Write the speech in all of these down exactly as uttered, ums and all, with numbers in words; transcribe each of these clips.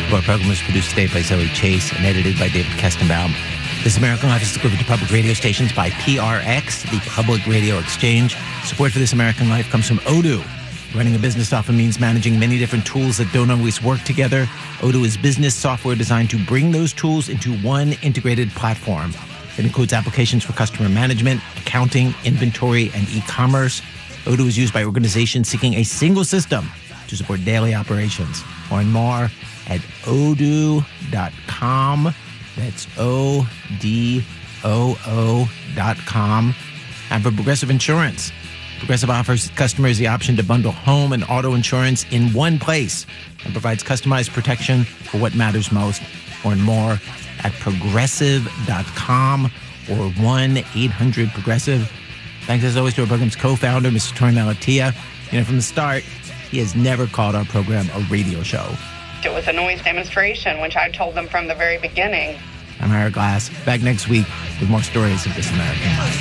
Our program was produced today by Zoe Chase and edited by David Kestenbaum. This American Life is delivered to public radio stations by P R X, the Public Radio Exchange. Support for This American Life comes from Odoo. Running a business often means managing many different tools that don't always work together. Odoo is business software designed to bring those tools into one integrated platform. It includes applications for customer management, accounting, inventory, and e-commerce. Odoo is used by organizations seeking a single system to support daily operations. Learn more at odoo dot com. That's O D O O dot com. And for Progressive Insurance, Progressive offers customers the option to bundle home and auto insurance in one place and provides customized protection for what matters most. Learn more at progressive dot com or one eight hundred progressive. Thanks as always to our program's co-founder, Mister Torey Malatia. You know, from the start, he has never called our program a radio show. It was a noise demonstration, which I told them from the very beginning. I'm Ira Glass, back next week with more stories of This American Life.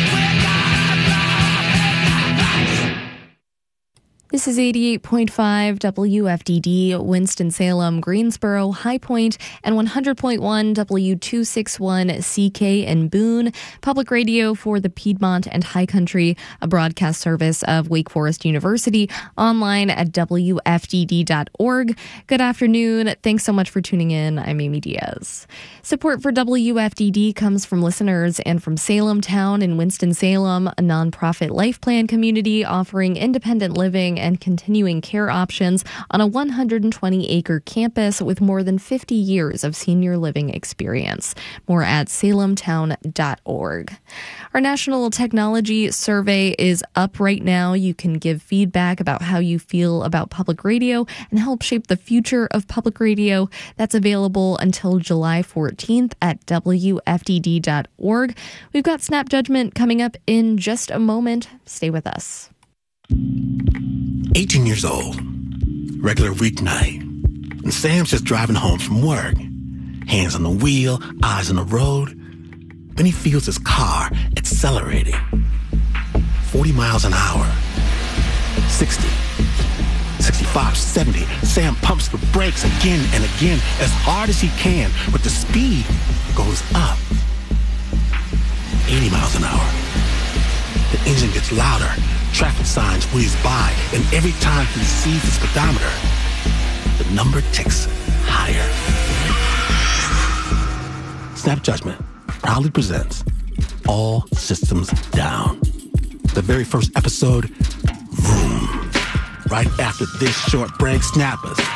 This is eighty-eight point five W F D D, Winston-Salem, Greensboro, High Point, and one hundred point one W two sixty-one C K in Boone, public radio for the Piedmont and High Country, a broadcast service of Wake Forest University, online at W F D D dot org. Good afternoon. Thanks so much for tuning in. I'm Amy Diaz. Support for W F D D comes from listeners and from Salem Town in Winston-Salem, a nonprofit life plan community offering independent living and continuing care options on a one hundred twenty acre campus with more than fifty years of senior living experience. More at salem town dot org. Our National Technology Survey is up right now. You can give feedback about how you feel about public radio and help shape the future of public radio. That's available until July fourteenth at W F D D dot org. We've got Snap Judgment coming up in just a moment. Stay with us. eighteen years old, regular weeknight, and Sam's just driving home from work. Hands on the wheel, eyes on the road. Then he feels his car accelerating. forty miles an hour. sixty. sixty-five, seventy. Sam pumps the brakes again and again as hard as he can, but the speed goes up. eighty miles an hour. The engine gets louder. Traffic signs whiz by, and every time he sees the speedometer, the number ticks higher. Snap Judgment proudly presents All Systems Down. The very first episode, vroom. Right after this short break, Snappers